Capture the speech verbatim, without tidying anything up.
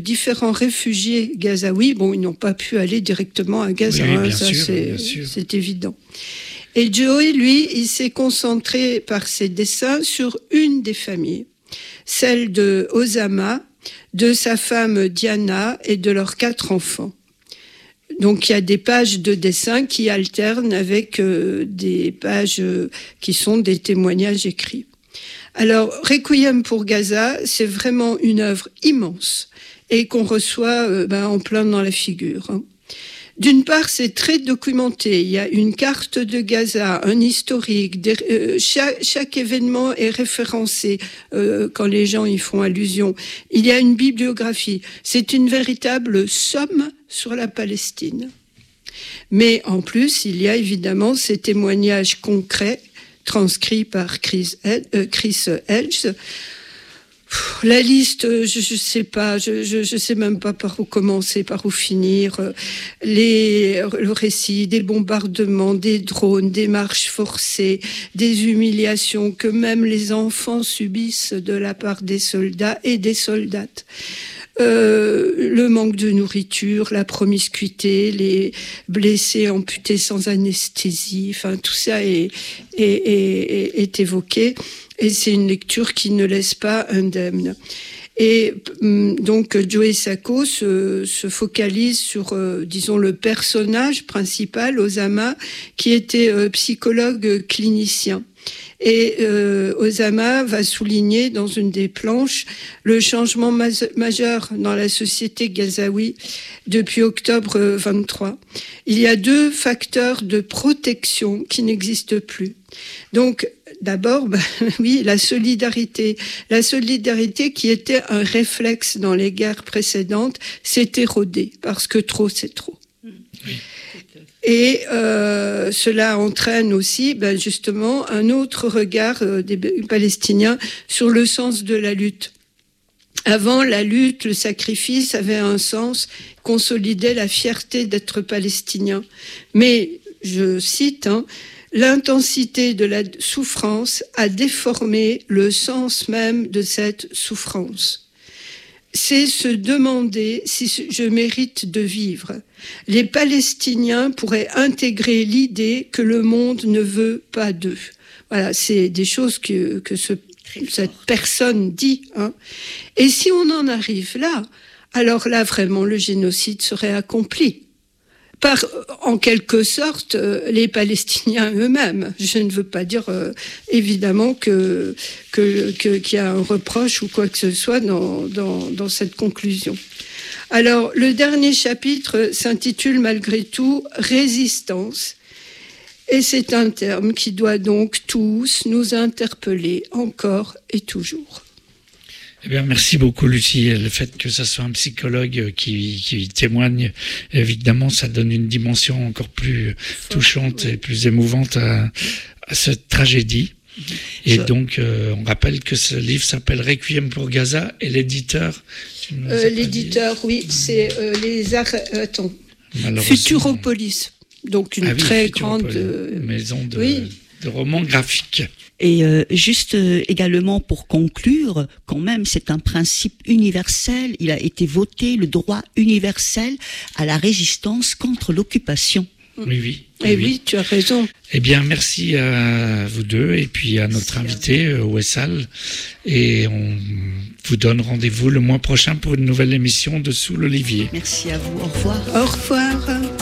différents réfugiés gazaouis. Bon, ils n'ont pas pu aller directement à Gaza, oui, hein, bien ça sûr, c'est, bien sûr. c'est évident. Et Joey, lui, il s'est concentré par ses dessins sur une des familles, celle de Osama, de sa femme Diana et de leurs quatre enfants. Donc il y a des pages de dessins qui alternent avec euh, des pages euh, qui sont des témoignages écrits. Alors Requiem pour Gaza, c'est vraiment une œuvre immense et qu'on reçoit euh, ben, en plein dans la figure, hein. D'une part, c'est très documenté. Il y a une carte de Gaza, un historique. Des, euh, chaque, chaque événement est référencé euh, quand les gens y font allusion. Il y a une bibliographie. C'est une véritable somme sur la Palestine. Mais en plus, il y a évidemment ces témoignages concrets transcrits par Chris, euh, Chris Hedges. La liste, je, je sais pas, je, je, je sais même pas par où commencer, par où finir. Les, le récit des bombardements, des drones, des marches forcées, des humiliations que même les enfants subissent de la part des soldats et des soldates. Euh, le manque de nourriture, la promiscuité, les blessés amputés sans anesthésie, enfin tout ça est, est, est, est évoqué. Et c'est une lecture qui ne laisse pas indemne. Et donc Joey Sacco se, se focalise sur, euh, disons, le personnage principal, Osama, qui était euh, psychologue clinicien. Et euh, Osama va souligner dans une des planches le changement ma- majeur dans la société gazaoui depuis octobre vingt-trois. Il y a deux facteurs de protection qui n'existent plus. Donc, d'abord, ben, oui, la solidarité. La solidarité qui était un réflexe dans les guerres précédentes s'est érodée parce que trop, c'est trop. Oui. Et euh, cela entraîne aussi, ben, justement, un autre regard euh, des Palestiniens sur le sens de la lutte. Avant, la lutte, le sacrifice avait un sens, consolidait la fierté d'être palestinien. Mais, je cite, hein, l'intensité de la souffrance a déformé le sens même de cette souffrance. C'est se demander si je mérite de vivre. Les Palestiniens pourraient intégrer l'idée que le monde ne veut pas d'eux. Voilà, c'est des choses que, que ce, cette personne dit, hein. Et si on en arrive là, alors là, vraiment, le génocide serait accompli. Par, en quelque sorte, euh, les Palestiniens eux-mêmes. Je ne veux pas dire, euh, évidemment, que, que, que, qu'il y a un reproche ou quoi que ce soit dans, dans, dans cette conclusion. Alors, le dernier chapitre s'intitule malgré tout « Résistance ». Et c'est un terme qui doit donc tous nous interpeller encore et toujours. Eh bien, merci beaucoup, Lucie. Le fait que ça soit un psychologue qui, qui témoigne, évidemment, ça donne une dimension encore plus touchante et plus émouvante à, à cette tragédie. Et Je... donc, euh, on rappelle que ce livre s'appelle Requiem pour Gaza et l'éditeur... Euh, l'éditeur, oui, c'est euh, les... Ar... Attends. Futuropolis. Donc, une ah oui, très grande... Euh... maison de, oui. de romans graphiques. Et euh, juste euh, également pour conclure, quand même, c'est un principe universel. Il a été voté le droit universel à la résistance contre l'occupation. Oui, oui. Et oui, oui, tu as raison. Eh bien, merci à vous deux et puis à notre merci invité, à Wessal. Et on vous donne rendez-vous le mois prochain pour une nouvelle émission de Sous l'Olivier. Merci à vous. Au revoir. Au revoir.